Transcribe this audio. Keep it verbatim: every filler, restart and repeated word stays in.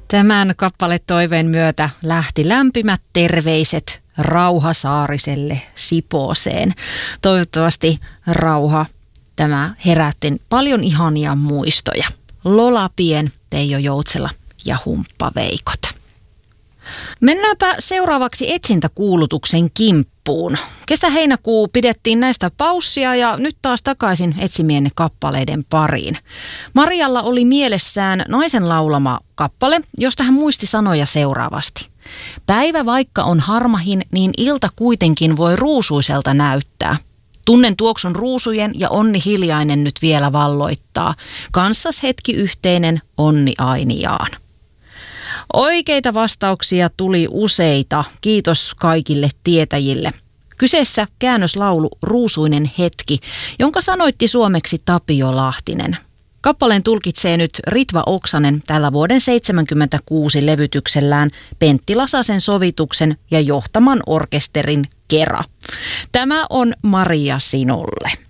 Tämän kappaletoiveen myötä lähti lämpimät terveiset Rauha Saariselle Sipooseen. Toivottavasti Rauha, tämä herätti paljon ihania muistoja. Lola Pien, Teijo Joutsela ja Humppa Veikot. Mennäänpä seuraavaksi etsintäkuulutuksen kimppuun. Kesä-heinäkuu pidettiin näistä paussia ja nyt taas takaisin etsimienne kappaleiden pariin. Marialla oli mielessään naisen laulama kappale, josta hän muisti sanoja seuraavasti. Päivä vaikka on harmahin, niin ilta kuitenkin voi ruusuiselta näyttää. Tunnen tuoksun ruusujen ja onni hiljainen nyt vielä valloittaa. Kanssas hetki yhteinen, onni ainiaan. Oikeita vastauksia tuli useita. Kiitos kaikille tietäjille. Kyseessä käännöslaulu Ruusuinen hetki, jonka sanoitti suomeksi Tapio Lahtinen. Kappaleen tulkitsee nyt Ritva Oksanen tällä vuoden seitsemänkymmentäkuusi levytyksellään Pentti Lasasen sovituksen ja johtaman orkesterin kera. Tämä on Maria sinulle.